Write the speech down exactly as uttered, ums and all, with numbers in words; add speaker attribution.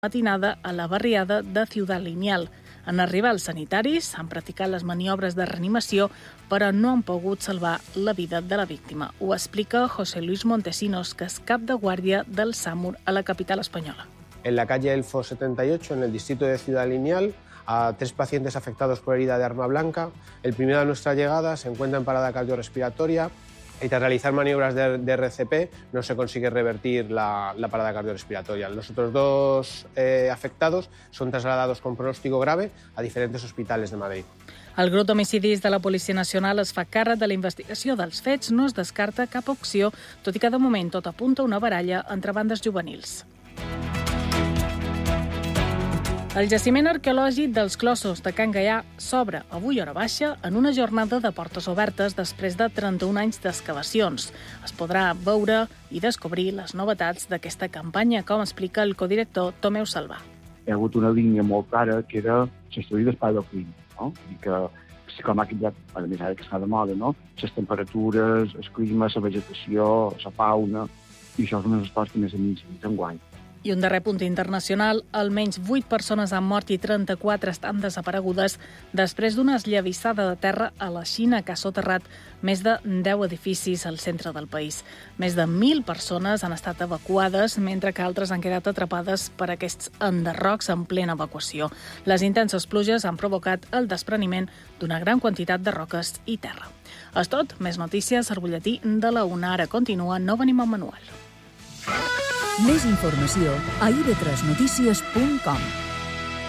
Speaker 1: matinada a la barriada de Ciudad Lineal. En arribar els sanitaris han practicat les maniobres de reanimació, però no han pogut salvar la vida de la víctima. Ho explica José Luis Montesinos, que és cap de guàrdia del SAMUR a la capital espanyola.
Speaker 2: En la calle Elfo setenta y ocho, en el distrito de Ciudad Lineal, a tres pacientes afectados por herida de arma blanca. El primero de nuestra llegada se encuentra en parada cardiorrespiratoria y tras realizar maniobras de, de R C P no se consigue revertir la, la parada cardiorrespiratoria. Los otros dos eh, afectados son trasladados con pronóstico grave a diferentes hospitales de Madrid.
Speaker 1: El grup d'homicidis de la Policia Nacional es fa càrrec de la investigació dels fets. No es descarta cap opció, tot i que de moment tot apunta a una baralla entre bandes juvenils. El jaciment arqueològic dels Clossos de Can Gaià s'obre avui hora baixa en una jornada de portes obertes després de trenta-un anys d'excavacions. Es podrà veure i descobrir les novetats d'aquesta campanya, com explica el codirector Tomeu Salvà.
Speaker 3: Hi ha hagut una línia molt clara que era l'estudi d'espai del crim, no? I que sí com ha canviat, a més ara que està de moda, no? Les temperatures, el clima, la vegetació, la fauna, i això és una de les coses que més a mi s'ha enguany.
Speaker 1: I un darrer punt internacional, almenys vuit persones han mort i trenta-quatre estan desaparegudes després d'una esllavissada de terra a la Xina que ha soterrat més de deu edificis al centre del país. Més de mil persones han estat evacuades, mentre que altres han quedat atrapades per aquests enderrocs en plena evacuació. Les intenses pluges han provocat el despreniment d'una gran quantitat de roques i terra. És tot, més notícies al butlletí de la una. Ara continua, no venim amb manual.
Speaker 4: Més informació a i ve tres notícies punt com.